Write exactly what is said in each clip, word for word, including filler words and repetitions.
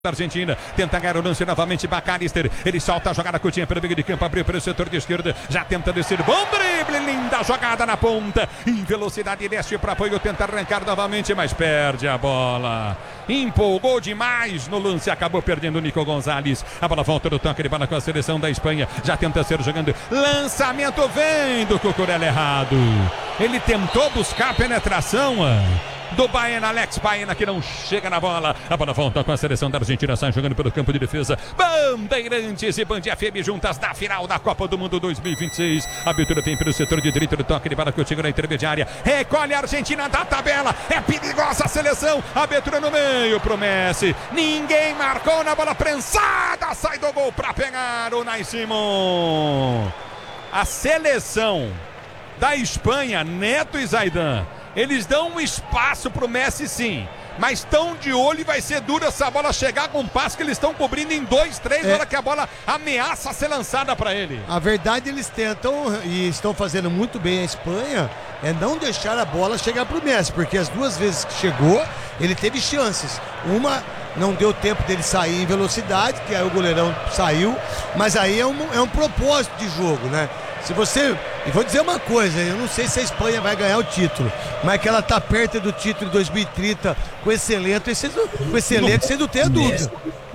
Argentina, tenta ganhar o lance novamente, McAllister, ele solta a jogada curtinha pelo meio de campo, abriu para o setor de esquerda, já tenta descer, bom drible, linda jogada na ponta, em velocidade desce para apoio, tenta arrancar novamente, mas perde a bola, empolgou demais no lance, acabou perdendo o Nico Gonzalez, a bola volta do toque de bola com a seleção da Espanha, já tenta ser jogando, lançamento vem do Cucurella errado, ele tentou buscar a penetração, do Baena, Alex Baena, que não chega na bola. A bola volta com a seleção da Argentina, sai jogando pelo campo de defesa. Bandeirantes e Band F M juntas na final da Copa do Mundo dois mil e vinte e seis. A abertura vem pelo setor de direito do toque de bola que eu chego na intermediária. Recolhe a Argentina da tabela. É perigosa a seleção. Abertura no meio pro Messi. Ninguém marcou na bola prensada. Sai do gol para pegar o Nai Simon. A seleção da Espanha, Neto e Zaidan, eles dão um espaço pro Messi, sim, mas estão de olho e vai ser duro essa bola chegar com um passo que eles estão cobrindo em dois, três, na hora que a bola ameaça ser lançada para ele. A verdade, eles tentam e estão fazendo muito bem a Espanha, é não deixar a bola chegar pro Messi, porque as duas vezes que chegou, ele teve chances. Uma, não deu tempo dele sair em velocidade, que aí o goleirão saiu, mas aí é um, é um propósito de jogo, né? Se você... E vou dizer uma coisa, eu não sei se a Espanha vai ganhar o título, mas que ela tá perto do título de dois mil e trinta com esse elenco, com esse elenco, você não tem a dúvida.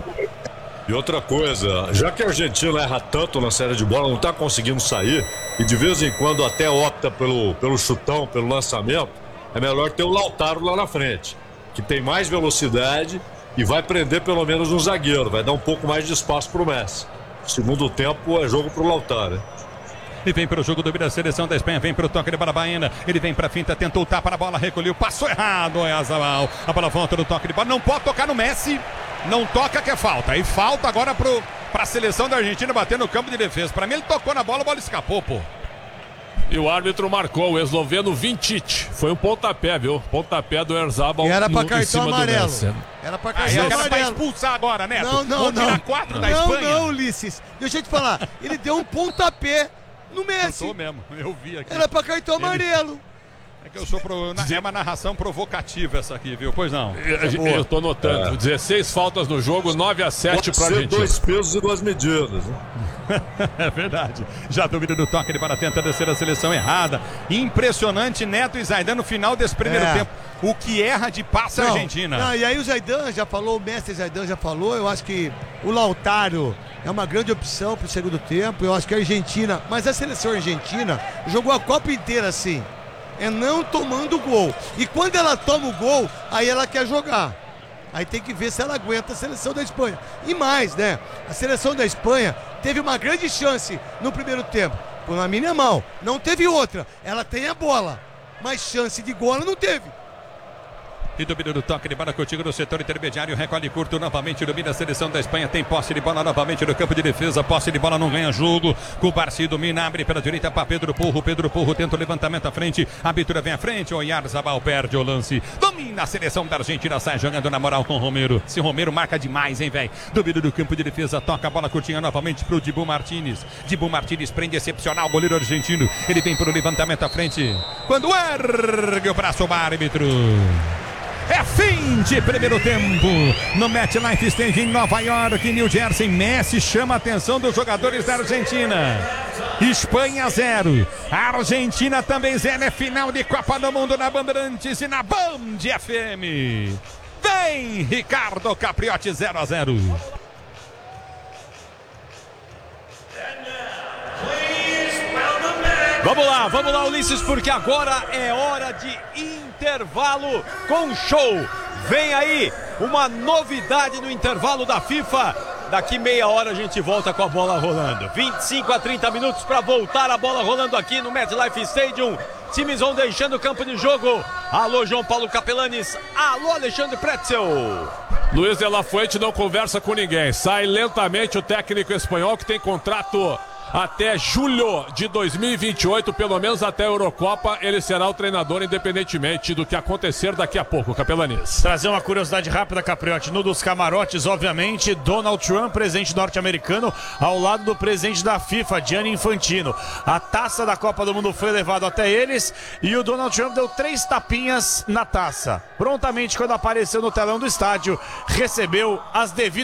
E outra coisa, já que a Argentina erra tanto na série de bola, não tá conseguindo sair, e de vez em quando até opta pelo, pelo chutão, pelo lançamento, é melhor ter o Lautaro lá na frente, que tem mais velocidade e vai prender pelo menos um zagueiro, vai dar um pouco mais de espaço pro Messi. Segundo tempo é jogo pro Lautaro, hein? E vem para o jogo do da seleção da Espanha, vem para o toque de bola Baena, ele vem para a finta, tentou o tapa na bola, recolheu, passou errado, é Azabal, a bola volta no toque de bola, não pode tocar no Messi, não toca que é falta, e falta agora para a seleção da Argentina bater no campo de defesa, para mim ele tocou na bola, a bola escapou, pô. E o árbitro marcou o esloveno Vinčić. Foi um pontapé, viu? Pontapé do Erzabal. E era pra cartão amarelo. Era pra cartão Aí, amarelo. Pra expulsar agora, Neto. Não, não, Vou tirar não. quatro não, da Espanha. Não, não, Ulisses. Deixa eu te falar. Ele deu um pontapé no Messi. Eu tô mesmo, eu vi aqui. Era pra cartão amarelo. Ele... É que eu sou pro... É uma narração provocativa essa aqui, viu? Pois não. Eu, eu tô notando. É. dezesseis faltas no jogo, nove a sete pra Argentina. Dois pesos e duas medidas. É verdade. Já duvida do toque de bola, tenta descer a seleção errada. Impressionante, Neto e Zaidan no final desse primeiro é. tempo. O que erra de passe a Argentina. Não, e aí o Zaidan já falou, o mestre Zaidan já falou, eu acho que o Lautaro é uma grande opção pro segundo tempo. Eu acho que a Argentina, mas a seleção argentina jogou a Copa inteira assim. É não tomando gol. E quando ela toma o gol, aí ela quer jogar. Aí tem que ver se ela aguenta a seleção da Espanha. E mais, né? A seleção da Espanha teve uma grande chance no primeiro tempo. Por uma minha mão. Não teve outra. Ela tem a bola. Mas chance de gol ela não teve. E domina do toque de bola contigo no setor intermediário, recolhe curto novamente, domina a seleção da Espanha, tem posse de bola novamente no campo de defesa, posse de bola não ganha jogo, Cubarsi domina, abre pela direita para Pedro Porro, Pedro Porro tenta o levantamento à frente, a abertura vem à frente, o Oyarzabal perde o lance, domina a seleção da Argentina, sai jogando na moral com o Romero, esse Romero marca demais, hein, velho, domina do campo de defesa, toca a bola curtinha novamente pro Dibu Martínez, Dibu Martínez prende excepcional, goleiro argentino, ele vem pro levantamento à frente, quando ergue o braço o árbitro. É fim de primeiro tempo no MetLife Stadium em Nova York, New Jersey. Messi chama a atenção dos jogadores da Argentina. Espanha zero, Argentina também zero. É final de Copa do Mundo na Bandeirantes e na Band F M. Vem Ricardo Capriotti, zero a zero. Vamos lá, vamos lá, Ulisses, porque agora é hora de intervalo com show. Vem aí uma novidade no intervalo da FIFA. Daqui meia hora a gente volta com a bola rolando. vinte e cinco a trinta minutos para voltar a bola rolando aqui no MetLife Stadium. Times vão deixando o campo de jogo. Alô, João Paulo Capelanes. Alô, Alexandre Pretzel. Luiz de la Fuente não conversa com ninguém. Sai lentamente o técnico espanhol que tem contrato até julho de dois mil e vinte e oito, pelo menos até a Eurocopa, ele será o treinador independentemente do que acontecer daqui a pouco, Capelanice. Trazer uma curiosidade rápida, Capriotti, no dos camarotes, obviamente, Donald Trump, presidente norte-americano, ao lado do presidente da FIFA, Gianni Infantino. A taça da Copa do Mundo foi levada até eles e o Donald Trump deu três tapinhas na taça. Prontamente, quando apareceu no telão do estádio, recebeu as devidas